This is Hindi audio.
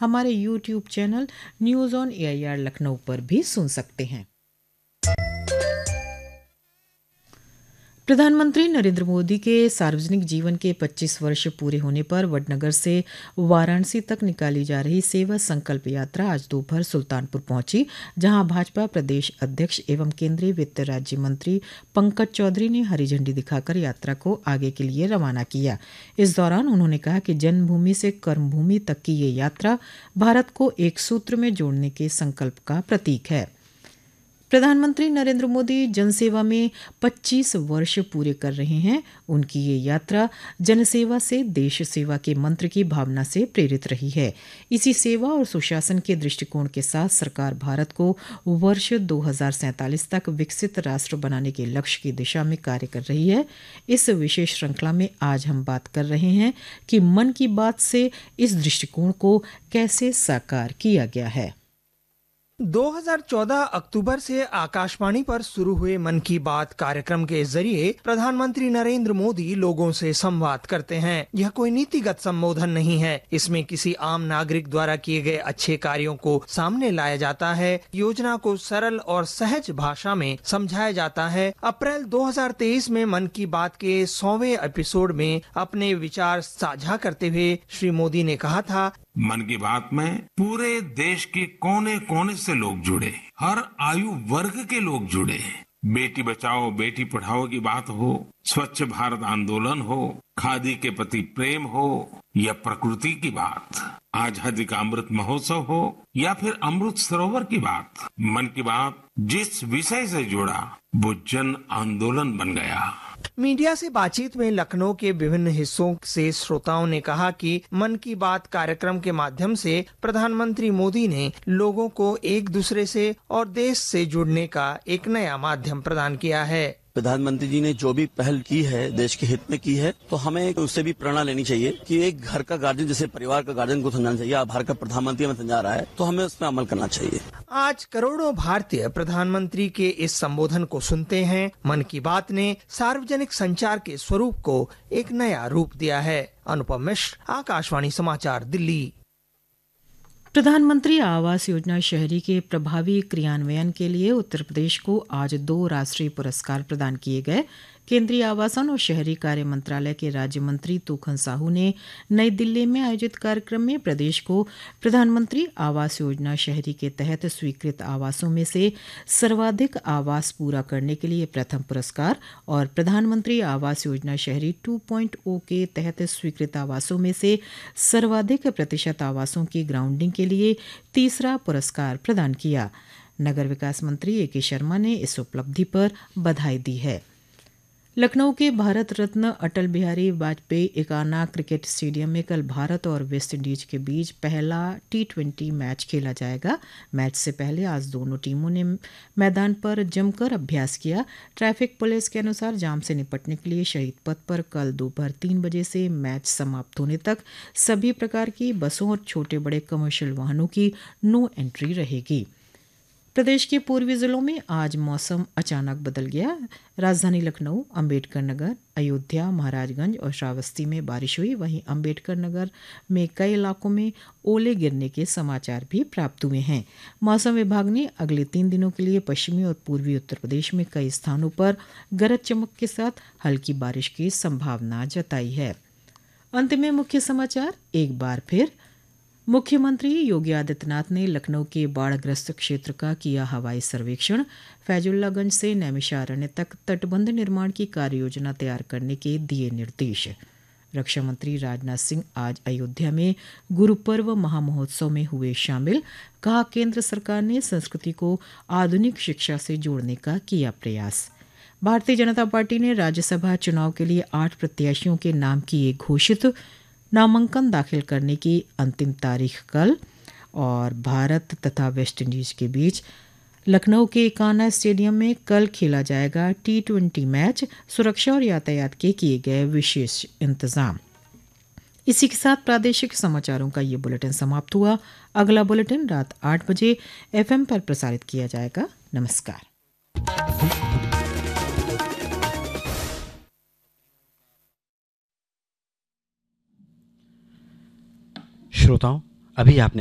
हमारे YouTube channel news on AIR Lucknow पर भी सुन सकते हैं। प्रधानमंत्री नरेंद्र मोदी के सार्वजनिक जीवन के 25 वर्ष पूरे होने पर वडनगर से वाराणसी तक निकाली जा रही सेवा संकल्प यात्रा आज दोपहर सुल्तानपुर पहुंची, जहां भाजपा प्रदेश अध्यक्ष एवं केंद्रीय वित्त राज्य मंत्री पंकज चौधरी ने हरी झंडी दिखाकर यात्रा को आगे के लिए रवाना किया। इस दौरान उन्होंने कहा कि जन्मभूमि से कर्मभूमि तक की ये यात्रा भारत को एक सूत्र में जोड़ने के संकल्प का प्रतीक है। प्रधानमंत्री नरेंद्र मोदी जनसेवा में 25 वर्ष पूरे कर रहे हैं। उनकी ये यात्रा जनसेवा से देश सेवा के मंत्र की भावना से प्रेरित रही है। इसी सेवा और सुशासन के दृष्टिकोण के साथ सरकार भारत को वर्ष 2047 तक विकसित राष्ट्र बनाने के लक्ष्य की दिशा में कार्य कर रही है। इस विशेष श्रृंखला में आज हम बात कर रहे हैं कि मन की बात से इस दृष्टिकोण को कैसे साकार किया गया है। 2014 अक्टूबर से आकाशवाणी पर शुरू हुए मन की बात कार्यक्रम के जरिए प्रधानमंत्री नरेंद्र मोदी लोगों से संवाद करते हैं। यह कोई नीतिगत संबोधन नहीं है। इसमें किसी आम नागरिक द्वारा किए गए अच्छे कार्यों को सामने लाया जाता है, योजना को सरल और सहज भाषा में समझाया जाता है। अप्रैल 2023 में मन की बात के 100वें एपिसोड में अपने विचार साझा करते हुए श्री मोदी ने कहा था, मन की बात में पूरे देश के कोने कोने से लोग जुड़े, हर आयु वर्ग के लोग जुड़े। बेटी बचाओ बेटी पढ़ाओ की बात हो, स्वच्छ भारत आंदोलन हो, खादी के प्रति प्रेम हो, या प्रकृति की बात, आजादी का अमृत महोत्सव हो, या फिर अमृत सरोवर की बात, मन की बात जिस विषय से जुड़ा वो जन आंदोलन बन गया। मीडिया से बातचीत में लखनऊ के विभिन्न हिस्सों से श्रोताओं ने कहा कि मन की बात कार्यक्रम के माध्यम से प्रधानमंत्री मोदी ने लोगों को एक दूसरे से और देश से जुड़ने का एक नया माध्यम प्रदान किया है। प्रधानमंत्री जी ने जो भी पहल की है देश के हित में की है, तो हमें उससे भी प्रेरणा लेनी चाहिए कि एक घर का गार्जियन जैसे परिवार का गार्जियन को समझाना चाहिए। भारत का प्रधानमंत्री हमें समझा रहा है तो हमें उसमें अमल करना चाहिए। आज करोड़ों भारतीय प्रधानमंत्री के इस संबोधन को सुनते हैं। मन की बात ने सार्वजनिक संचार के स्वरूप को एक नया रूप दिया है। अनुपम मिश्र, आकाशवाणी समाचार, दिल्ली। प्रधानमंत्री आवास योजना शहरी के प्रभावी क्रियान्वयन के लिए उत्तर प्रदेश को आज 2 राष्ट्रीय पुरस्कार प्रदान किए गए। केंद्रीय आवासन और शहरी कार्य मंत्रालय के राज्य मंत्री तूखन साहू ने नई दिल्ली में आयोजित कार्यक्रम में प्रदेश को प्रधानमंत्री आवास योजना शहरी के तहत स्वीकृत आवासों में से सर्वाधिक आवास पूरा करने के लिए प्रथम पुरस्कार और प्रधानमंत्री आवास योजना शहरी 2.0 के तहत स्वीकृत आवासों में से सर्वाधिक प्रतिशत आवासों की ग्राउंडिंग के लिए तीसरा पुरस्कार प्रदान किया। नगर विकास मंत्री AK शर्मा ने इस उपलब्धि पर बधाई दी है। लखनऊ के भारत रत्न अटल बिहारी वाजपेयी एकाना क्रिकेट स्टेडियम में कल भारत और वेस्ट इंडीज के बीच पहला T20 मैच खेला जाएगा। मैच से पहले आज दोनों टीमों ने मैदान पर जमकर अभ्यास किया। ट्रैफिक पुलिस के अनुसार जाम से निपटने के लिए शहीद पथ पर कल दोपहर 3 बजे से मैच समाप्त होने तक सभी प्रकार की बसों और छोटे बड़े कमर्शियल वाहनों की नो एंट्री रहेगी। प्रदेश के पूर्वी जिलों में आज मौसम अचानक बदल गया। राजधानी लखनऊ, अंबेडकर नगर, अयोध्या, महाराजगंज और श्रावस्ती में बारिश हुई। वहीं अंबेडकर नगर में कई इलाकों में ओले गिरने के समाचार भी प्राप्त हुए हैं। मौसम विभाग ने अगले 3 दिनों के लिए पश्चिमी और पूर्वी उत्तर प्रदेश में कई स्थानों पर गरज चमक के साथ हल्की बारिश की संभावना जताई है। अंत में मुख्य समाचार एक बार फिर। मुख्यमंत्री योगी आदित्यनाथ ने लखनऊ के बाढ़ग्रस्त क्षेत्र का किया हवाई सर्वेक्षण। फैजुल्लागंज से नैमिषारण्य तक तटबंध निर्माण की कार्य योजना तैयार करने के दिए निर्देश। रक्षा मंत्री राजनाथ सिंह आज अयोध्या में गुरु पर्व महामहोत्सव में हुए शामिल। कहा, केंद्र सरकार ने संस्कृति को आधुनिक शिक्षा से जोड़ने का किया प्रयास। भारतीय जनता पार्टी ने राज्यसभा चुनाव के लिए 8 प्रत्याशियों के नाम किए घोषित। नामांकन दाखिल करने की अंतिम तारीख कल। और भारत तथा वेस्ट इंडीज के बीच लखनऊ के एकाना स्टेडियम में कल खेला जाएगा T20 मैच। सुरक्षा और यातायात के किए गए विशेष इंतजाम। इसी के साथ प्रादेशिक समाचारों का ये बुलेटिन समाप्त हुआ। अगला बुलेटिन रात 8 बजे FM पर प्रसारित किया जाएगा। नमस्कार। श्रोताओं, अभी आपने